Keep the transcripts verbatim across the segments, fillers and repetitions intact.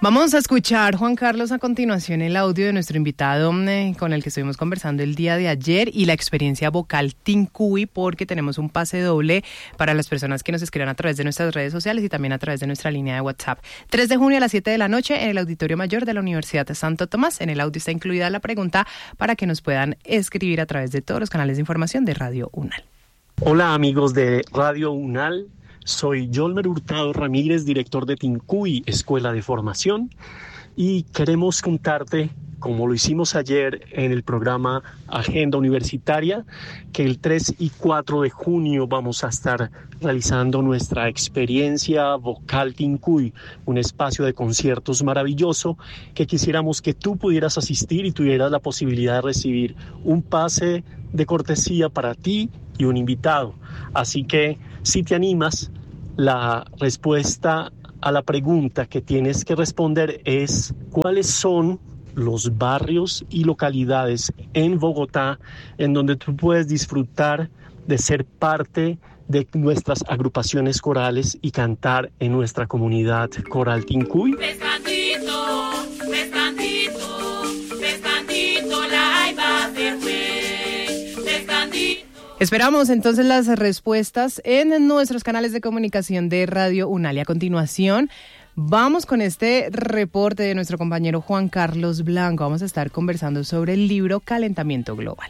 Vamos a escuchar, Juan Carlos, a continuación el audio de nuestro invitado eh, con el que estuvimos conversando el día de ayer y la experiencia vocal Tincuy, porque tenemos un pase doble para las personas que nos escriban a través de nuestras redes sociales y también a través de nuestra línea de WhatsApp. tres de junio a las siete de la noche en el Auditorio Mayor de la Universidad de Santo Tomás. En el audio está incluida la pregunta para que nos puedan escribir a través de todos los canales de información de Radio UNAL. Hola amigos de Radio UNAL. Soy Yolmer Hurtado Ramírez, director de Tincuy, Escuela de Formación, y queremos contarte, como lo hicimos ayer en el programa Agenda Universitaria, que el tres y cuatro de junio vamos a estar realizando nuestra experiencia vocal Tincuy, un espacio de conciertos maravilloso que quisiéramos que tú pudieras asistir y tuvieras la posibilidad de recibir un pase de cortesía para ti y un invitado. Así que, si te animas, la respuesta a la pregunta que tienes que responder es: ¿cuáles son los barrios y localidades en Bogotá en donde tú puedes disfrutar de ser parte de nuestras agrupaciones corales y cantar en nuestra comunidad coral Tincuy? Pescandito, pescandito, pescandito, la iba a hacer güey, pescandito. Esperamos entonces las respuestas en nuestros canales de comunicación de Radio UNAL. Y a continuación, vamos con este reporte de nuestro compañero Juan Carlos Blanco. Vamos a estar conversando sobre el libro Calentamiento Global.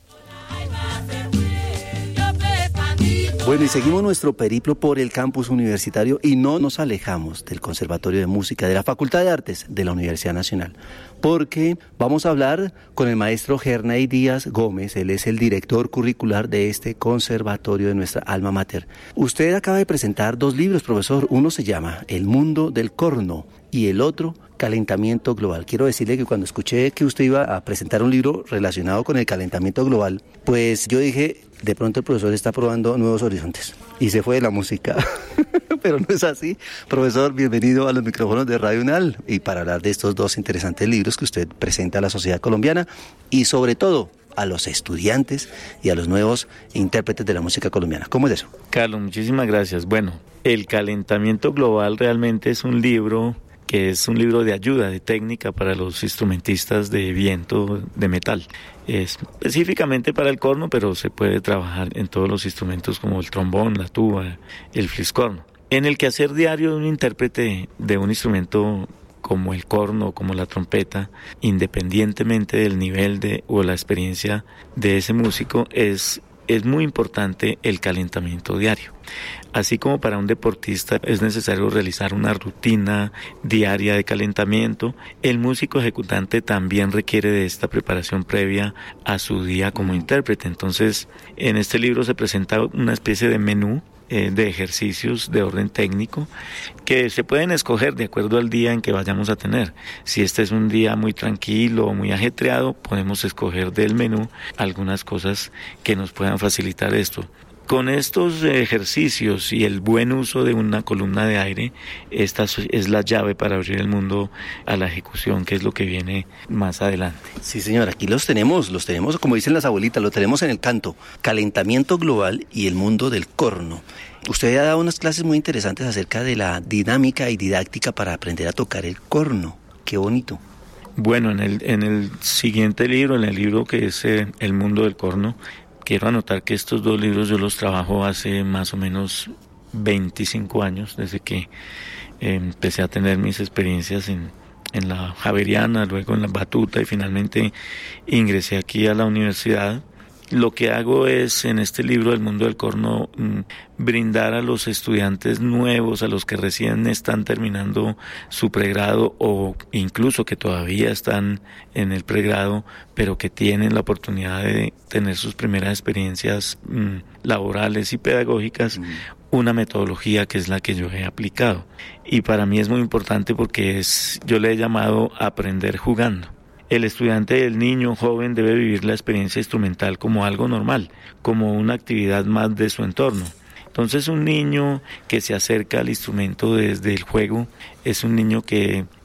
Bueno, y seguimos nuestro periplo por el campus universitario y no nos alejamos del Conservatorio de Música de la Facultad de Artes de la Universidad Nacional, porque vamos a hablar con el maestro Gerney Díaz Gómez. Él es el director curricular de este conservatorio de nuestra alma mater. Usted acaba de presentar dos libros, profesor. Uno se llama El Mundo del Corno y el otro, Calentamiento Global. Quiero decirle que cuando escuché que usted iba a presentar un libro relacionado con el calentamiento global, pues yo dije, de pronto el profesor está probando nuevos horizontes y se fue de la música. Pero no es así. Profesor, bienvenido a los micrófonos de Radio UNAL y para hablar de estos dos interesantes libros que usted presenta a la sociedad colombiana y sobre todo a los estudiantes y a los nuevos intérpretes de la música colombiana. ¿Cómo es eso? Carlos, muchísimas gracias. Bueno, El Calentamiento Global realmente es un libro que es un libro de ayuda, de técnica para los instrumentistas de viento de metal. Es específicamente para el corno, pero se puede trabajar en todos los instrumentos como el trombón, la tuba, el fliscorno. En el quehacer diario de un intérprete de un instrumento como el corno o como la trompeta, independientemente del nivel de o la experiencia de ese músico, es es muy importante el calentamiento diario. Así como para un deportista es necesario realizar una rutina diaria de calentamiento, el músico ejecutante también requiere de esta preparación previa a su día como intérprete. Entonces, en este libro se presenta una especie de menú eh, de ejercicios de orden técnico que se pueden escoger de acuerdo al día en que vayamos a tener. Si este es un día muy tranquilo o muy ajetreado, podemos escoger del menú algunas cosas que nos puedan facilitar esto. Con estos ejercicios y el buen uso de una columna de aire, esta es la llave para abrir el mundo a la ejecución, que es lo que viene más adelante. Sí, señor, aquí los tenemos, los tenemos, como dicen las abuelitas, lo tenemos en el canto. Calentamiento global y el mundo del corno. Usted ha dado unas clases muy interesantes acerca de la dinámica y didáctica para aprender a tocar el corno. Qué bonito. Bueno, en el, en el siguiente libro, en el libro que es eh, El mundo del corno, quiero anotar que estos dos libros yo los trabajo hace más o menos veinticinco años, desde que eh, empecé a tener mis experiencias en, en la Javeriana, luego en la Batuta y finalmente ingresé aquí a la universidad. Lo que hago es, en este libro del mundo del corno, brindar a los estudiantes nuevos, a los que recién están terminando su pregrado o incluso que todavía están en el pregrado, pero que tienen la oportunidad de tener sus primeras experiencias mmm, laborales y pedagógicas, mm. una metodología que es la que yo he aplicado. Y para mí es muy importante porque es, yo le he llamado aprender jugando. El estudiante, el niño joven, debe vivir la experiencia instrumental como algo normal, como una actividad más de su entorno. Entonces, un niño que se acerca al instrumento desde el juego es un niño que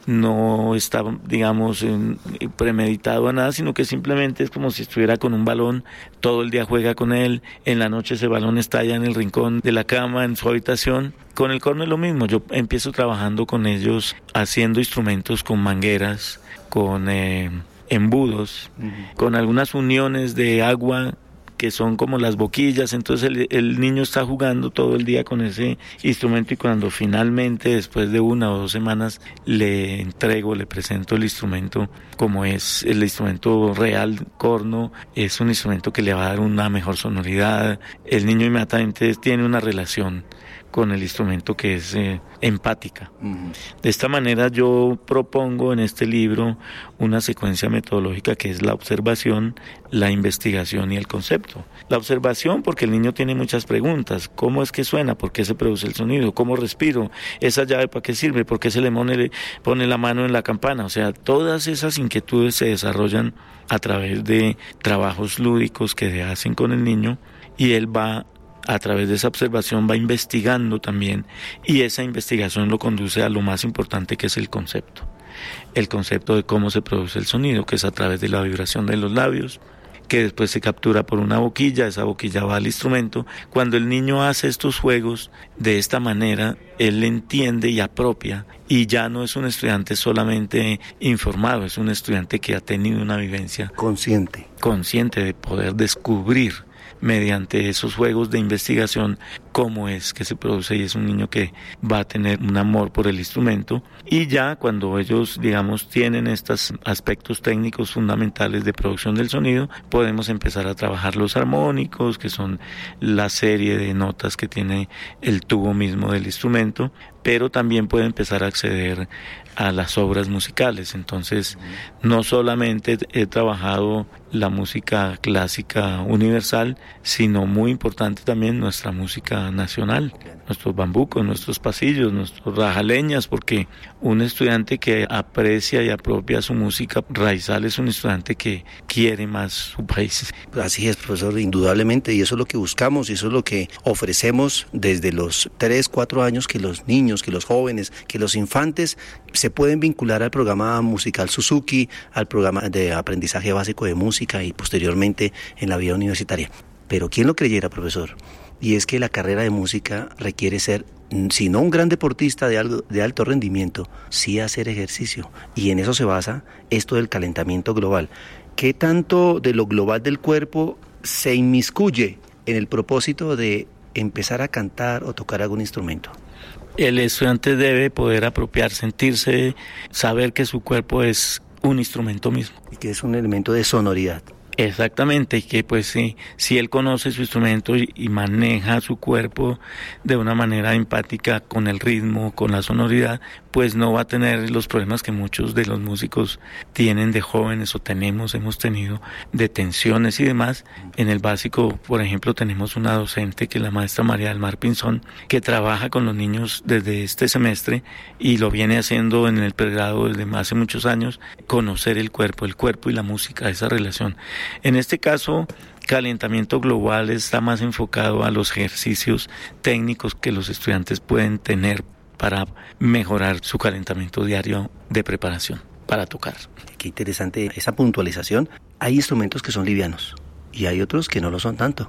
no está, digamos, en, premeditado a nada, sino que simplemente es como si estuviera con un balón, todo el día juega con él, en la noche ese balón está allá en el rincón de la cama, en su habitación. Con el corno es lo mismo, yo empiezo trabajando con ellos, haciendo instrumentos con mangueras, con eh, embudos, uh-huh. con algunas uniones de agua que son como las boquillas, entonces el, el niño está jugando todo el día con ese instrumento y cuando finalmente después de una o dos semanas le entrego, le presento el instrumento como es el instrumento real, corno, es un instrumento que le va a dar una mejor sonoridad, el niño inmediatamente tiene una relación con el instrumento que es eh, empática. Uh-huh. De esta manera yo propongo en este libro una secuencia metodológica que es la observación, la investigación y el concepto. La observación porque el niño tiene muchas preguntas. ¿Cómo es que suena? ¿Por qué se produce el sonido? ¿Cómo respiro? ¿Esa llave para qué sirve? ¿Por qué se le pone, pone la mano en la campana? O sea, todas esas inquietudes se desarrollan a través de trabajos lúdicos que se hacen con el niño y él va a través de esa observación va investigando también y esa investigación lo conduce a lo más importante que es el concepto. El concepto de cómo se produce el sonido, que es a través de la vibración de los labios, que después se captura por una boquilla, esa boquilla va al instrumento. Cuando el niño hace estos juegos de esta manera, él entiende y apropia y ya no es un estudiante solamente informado, es un estudiante que ha tenido una vivencia consciente, consciente de poder descubrir mediante esos juegos de investigación cómo es que se produce y es un niño que va a tener un amor por el instrumento y ya cuando ellos digamos tienen estos aspectos técnicos fundamentales de producción del sonido podemos empezar a trabajar los armónicos que son la serie de notas que tiene el tubo mismo del instrumento, pero también puede empezar a acceder a las obras musicales. Entonces no solamente he trabajado la música clásica universal, sino muy importante también nuestra música nacional, nuestros bambucos, nuestros pasillos, nuestros rajaleñas, porque un estudiante que aprecia y apropia su música raizal es un estudiante que quiere más su país. Así es, profesor, indudablemente, y eso es lo que buscamos y eso es lo que ofrecemos desde los tres, cuatro años, que los niños, que los jóvenes, que los infantes se pueden vincular al programa musical Suzuki, al programa de aprendizaje básico de música y posteriormente en la vida universitaria. Pero ¿quién lo creyera, profesor? Y es que la carrera de música requiere ser, si no un gran deportista de, algo, de alto rendimiento, sí hacer ejercicio. Y en eso se basa esto del calentamiento global. ¿Qué tanto de lo global del cuerpo se inmiscuye en el propósito de empezar a cantar o tocar algún instrumento? El estudiante debe poder apropiar, sentirse, saber que su cuerpo es un instrumento mismo. Y que es un elemento de sonoridad. Exactamente, y que pues sí, si él conoce su instrumento y, y maneja su cuerpo de una manera empática con el ritmo, con la sonoridad, pues no va a tener los problemas que muchos de los músicos tienen de jóvenes o tenemos, hemos tenido de tensiones y demás. En el básico, por ejemplo, tenemos una docente que es la maestra María del Mar Pinzón, que trabaja con los niños desde este semestre y lo viene haciendo en el pregrado desde hace muchos años, conocer el cuerpo, el cuerpo y la música, esa relación. En este caso, calentamiento global está más enfocado a los ejercicios técnicos que los estudiantes pueden tener para mejorar su calentamiento diario de preparación para tocar. Qué interesante esa puntualización. Hay instrumentos que son livianos y hay otros que no lo son tanto.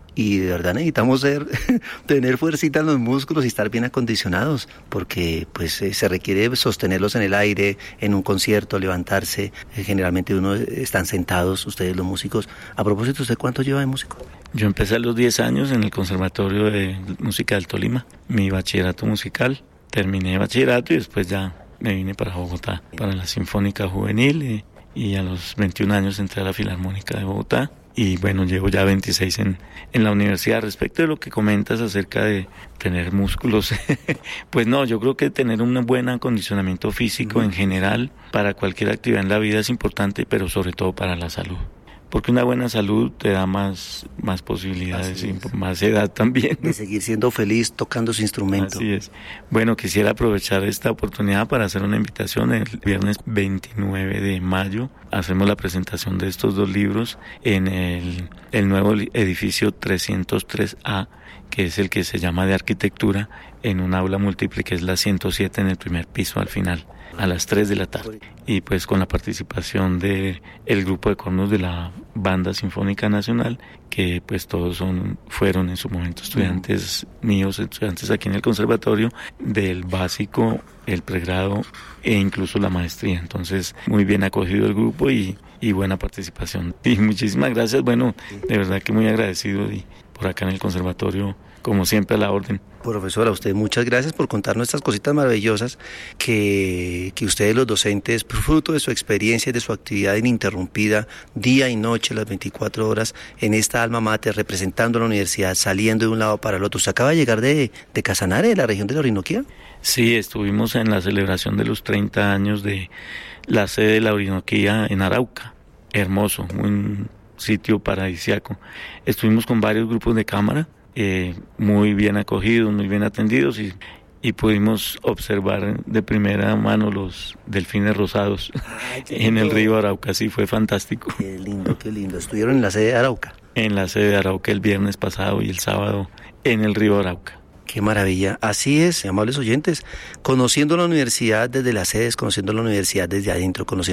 Y de verdad necesitamos ser, tener fuercita en los músculos y estar bien acondicionados, porque pues eh, se requiere sostenerlos en el aire, en un concierto, levantarse. Eh, generalmente uno están sentados, ustedes los músicos. A propósito, ¿usted cuánto lleva de músico? Yo empecé a los diez años en el Conservatorio de Música del Tolima, mi bachillerato musical. Terminé bachillerato y después ya me vine para Bogotá, para la Sinfónica Juvenil y, y a los veintiún años entré a la Filarmónica de Bogotá. Y bueno, llevo ya veintiséis en, en la universidad. Respecto de lo que comentas acerca de tener músculos, pues no, yo creo que tener un buen acondicionamiento físico en general para cualquier actividad en la vida es importante, pero sobre todo para la salud. Porque una buena salud te da más, más posibilidades y más edad también. De seguir siendo feliz tocando su instrumento. Así es. Bueno, quisiera aprovechar esta oportunidad para hacer una invitación. El viernes veintinueve de mayo hacemos la presentación de estos dos libros en el, el nuevo edificio trescientos tres A, que es el que se llama de arquitectura, en un aula múltiple que es la ciento siete en el primer piso al final, a las tres de la tarde. Y pues con la participación de el grupo de cornos de la Banda Sinfónica Nacional, que pues todos son fueron en su momento estudiantes míos, estudiantes aquí en el conservatorio, del básico, el pregrado e incluso la maestría. Entonces, muy bien acogido el grupo y, y buena participación. Y muchísimas gracias, bueno, de verdad que muy agradecido y por acá en el conservatorio, como siempre, a la orden. Profesora, a usted muchas gracias por contarnos estas cositas maravillosas que, que ustedes los docentes, fruto de su experiencia y de su actividad ininterrumpida, día y noche, las veinticuatro horas, en esta alma mater, representando a la universidad, saliendo de un lado para el otro. ¿Usted acaba de llegar de, de Casanare, de la región de la Orinoquía? Sí, estuvimos en la celebración de los treinta años de la sede de la Orinoquía en Arauca. Hermoso, un sitio paradisiaco. Estuvimos con varios grupos de cámara, eh, muy bien acogidos, muy bien atendidos y, y pudimos observar de primera mano los delfines rosados Ay, en el río Arauca. Sí, fue fantástico. Qué lindo, qué lindo. ¿Estuvieron en la sede de Arauca? En la sede de Arauca el viernes pasado y el sábado en el río Arauca. Qué maravilla. Así es, amables oyentes, conociendo la universidad desde las sedes, conociendo la universidad desde adentro, conociendo